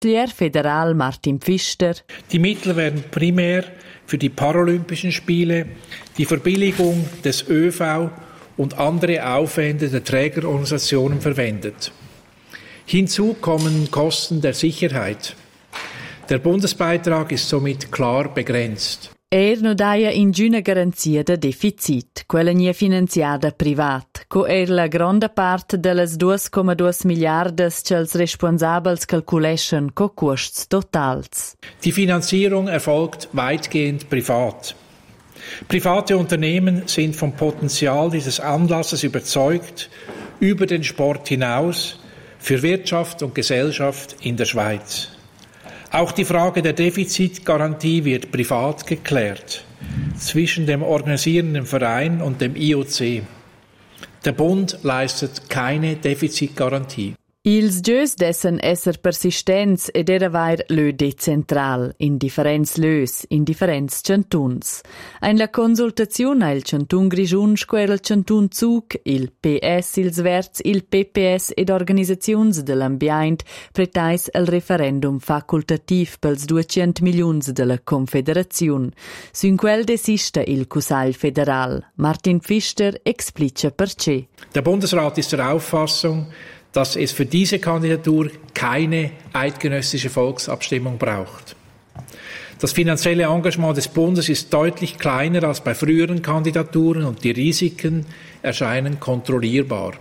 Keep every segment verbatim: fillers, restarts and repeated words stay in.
consiglier federal Martin Pfister. Die Mittel werden primär für die Paralympischen Spiele, die Verbilligung des ÖV und andere Aufwände der Trägerorganisationen verwendet. Hinzu kommen Kosten der Sicherheit. Der Bundesbeitrag ist somit klar begrenzt. Er no daia in giuna garanzia de deficit, quella nie finanziada privat, co er la gronda part de las due komma due miliardas ch'els responsabels calculeschen co costs totals. Die Finanzierung erfolgt weitgehend privat. Private Unternehmen sind vom Potenzial dieses Anlasses überzeugt, über den Sport hinaus, für Wirtschaft und Gesellschaft in der Schweiz. Auch die Frage der Defizitgarantie wird privat geklärt, zwischen dem organisierenden Verein und dem I O C. Der Bund leistet keine Defizitgarantie. Ils giös dessen esser persistents ed era vair lö decentral, in differents lös, in differents cantuns. Ein la consultazione il cantun Grischun square il cantun Zug, il P S, ils Verts, il P P S ed organisaziuns dell'ambient pretais il referendum facultativ pels duecent miliuns della Confederaziun. Sun quel desista il Cussagl federal. Martin Pfister explica perché. Der Bundesrat ist der Auffassung, dass es für diese Kandidatur keine eidgenössische Volksabstimmung braucht. Das finanzielle Engagement des Bundes ist deutlich kleiner als bei früheren Kandidaturen und die Risiken erscheinen kontrollierbar.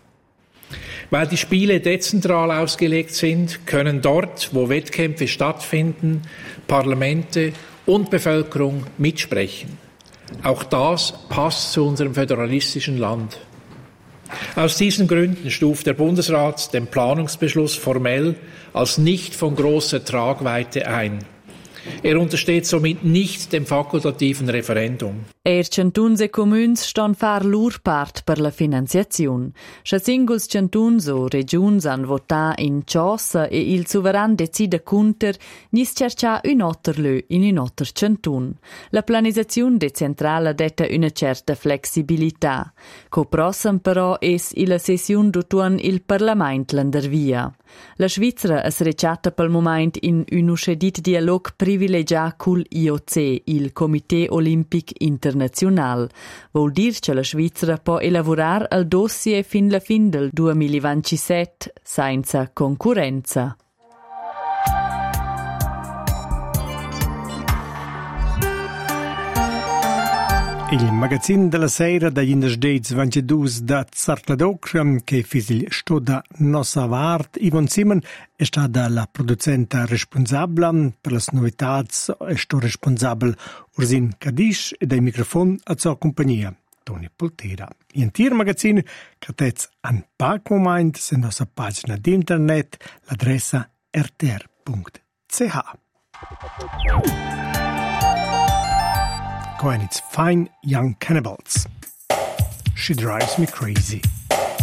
Weil die Spiele dezentral ausgelegt sind, können dort, wo Wettkämpfe stattfinden, Parlamente und Bevölkerung mitsprechen. Auch das passt zu unserem föderalistischen Land. Aus diesen Gründen stuft der Bundesrat den Planungsbeschluss formell als nicht von großer Tragweite ein. Er untersteht somit nicht dem fakultativen Referendum. Er cantuns e communs ston far lur part per la finanziaziun. Scha singuls cantuns o regions han votà in ciossa e il suveran decida cunter, nis cercià un otter lö in un otter cantun. La planizaziun decentrala detta una certa flexibilità. Co prossem però es illa sessiun dutuan il Parlament landervia. La Svizra es reciata pel moment in un uschedit dialog privilegià cul I O C, il Comité Olimpic International. Vuol dir che la Svizra può elaborar al dossier fin la fin del duemilaventisette senza concorrenza. Il magazin della sera da Indesdez ventidue da Zartladoc, che fisil sto da Nossa Vart, Ivon Simon, è stata la producente responsabile per le novità e sto responsabile Ursin Cadish e dai microfoni a sua compagnia, Toni Poltera. In tir magazin che tez an pac moment se nostra pagina di internet, l'adressa r t r punto c h. And it's Fine Young Cannibals. She drives me crazy.